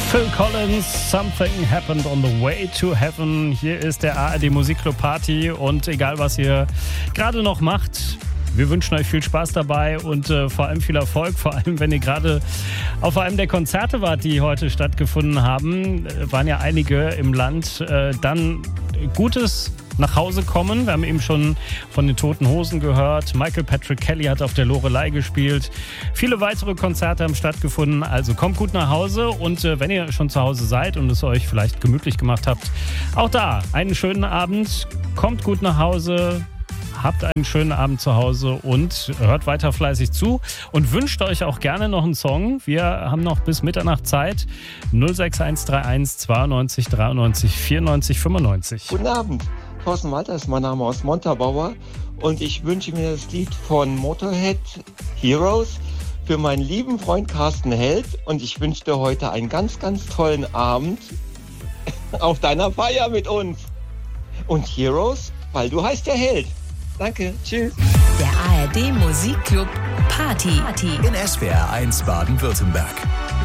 Phil Collins, Something Happened on the Way to Heaven. Hier ist der ARD Musikclub Party und egal was ihr gerade noch macht, wir wünschen euch viel Spaß dabei und vor allem viel Erfolg, vor allem wenn ihr gerade auf einem der Konzerte wart, die heute stattgefunden haben. Waren ja einige im Land. Dann Gutes nach Hause kommen. Wir haben eben schon von den Toten Hosen gehört. Michael Patrick Kelly hat auf der Loreley gespielt. Viele weitere Konzerte haben stattgefunden. Also kommt gut nach Hause und wenn ihr schon zu Hause seid und es euch vielleicht gemütlich gemacht habt, auch da einen schönen Abend. Kommt gut nach Hause. Habt einen schönen Abend zu Hause und hört weiter fleißig zu und wünscht euch auch gerne noch einen Song. Wir haben noch bis Mitternacht Zeit. 06131 92 93 94 95. Guten Abend. Thorsten Walter ist mein Name aus Montabaur und ich wünsche mir das Lied von Motorhead, Heroes, für meinen lieben Freund Carsten Held und ich wünsche dir heute einen ganz, ganz tollen Abend auf deiner Feier mit uns. Und Heroes, weil du heißt ja Held. Danke, tschüss. Der ARD Musikclub Party in SWR 1 Baden-Württemberg.